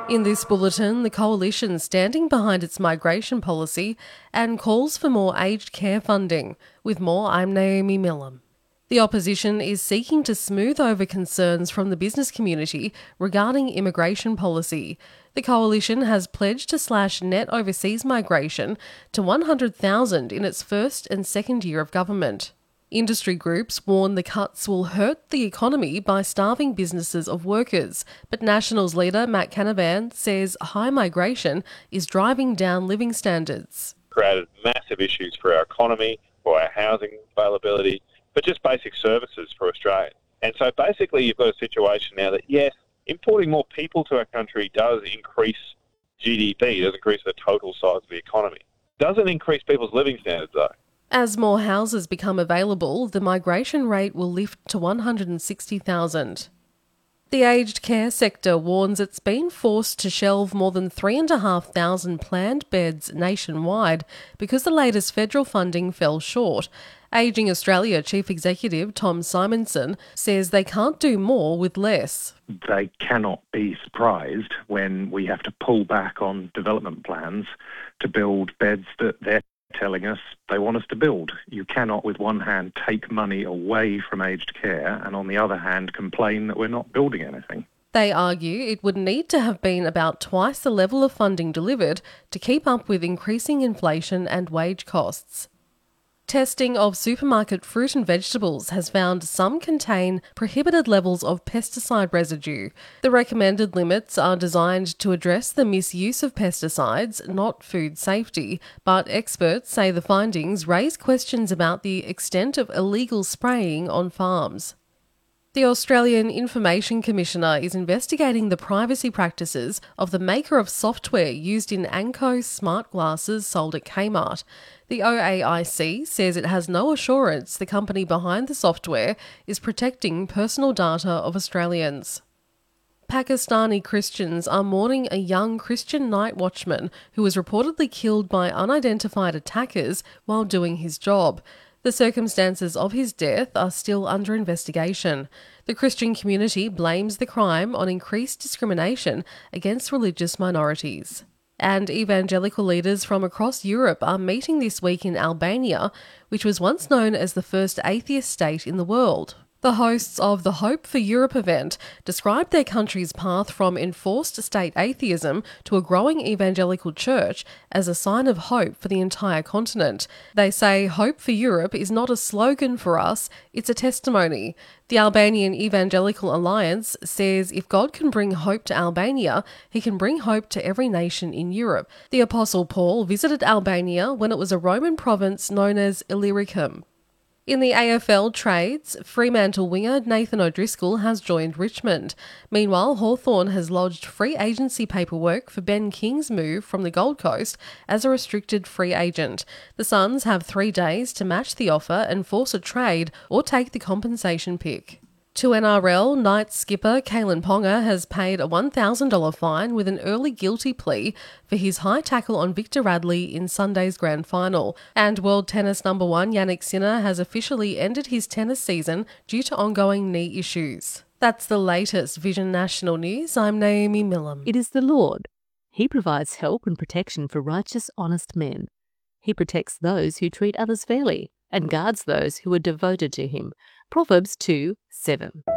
In this bulletin, the Coalition standing behind its migration policy and calls for more aged care funding. With more, I'm Naomi Millam. The opposition is seeking to smooth over concerns from the business community regarding immigration policy. The Coalition has pledged to slash net overseas migration to 100,000 in its first and second year of government. Industry groups warn the cuts will hurt the economy by starving businesses of workers, but Nationals leader Matt Canavan says high migration is driving down living standards. Created massive issues for our economy, for our housing availability, for just basic services for Australia. And so basically you've got a situation now that, yes, importing more people to our country does increase GDP, does increase the total size of the economy. Doesn't increase people's living standards though. As more houses become available, the migration rate will lift to 160,000. The aged care sector warns it's been forced to shelve more than 3,500 planned beds nationwide because the latest federal funding fell short. Ageing Australia Chief Executive Tom Simonson says they can't do more with less. They cannot be surprised when we have to pull back on development plans to build beds that they're telling us they want us to build. You cannot, with one hand, take money away from aged care and on the other hand complain that we're not building anything. They argue it would need to have been about twice the level of funding delivered to keep up with increasing inflation and wage costs. Testing of supermarket fruit and vegetables has found some contain prohibited levels of pesticide residue. The recommended limits are designed to address the misuse of pesticides, not food safety, but experts say the findings raise questions about the extent of illegal spraying on farms. The Australian Information Commissioner is investigating the privacy practices of the maker of software used in Anko smart glasses sold at Kmart. The OAIC says it has no assurance the company behind the software is protecting personal data of Australians. Pakistani Christians are mourning a young Christian night watchman who was reportedly killed by unidentified attackers while doing his job. The circumstances of his death are still under investigation. The Christian community blames the crime on increased discrimination against religious minorities. And evangelical leaders from across Europe are meeting this week in Albania, which was once known as the first atheist state in the world. The hosts of the Hope for Europe event described their country's path from enforced state atheism to a growing evangelical church as a sign of hope for the entire continent. They say Hope for Europe is not a slogan for us, it's a testimony. The Albanian Evangelical Alliance says if God can bring hope to Albania, he can bring hope to every nation in Europe. The Apostle Paul visited Albania when it was a Roman province known as Illyricum. In the AFL trades, Fremantle winger Nathan O'Driscoll has joined Richmond. Meanwhile, Hawthorn has lodged free agency paperwork for Ben King's move from the Gold Coast as a restricted free agent. The Suns have 3 days to match the offer and force a trade or take the compensation pick. To NRL, Knights skipper Kalen Ponga has paid a $1,000 fine with an early guilty plea for his high tackle on Victor Radley in Sunday's grand final. And world tennis number 1 Jannik Sinner has officially ended his tennis season due to ongoing knee issues. That's the latest Vision National News. I'm Naomi Millam. It is the Lord. He provides help and protection for righteous, honest men. He protects those who treat others fairly and guards those who are devoted to him. Proverbs 2:7.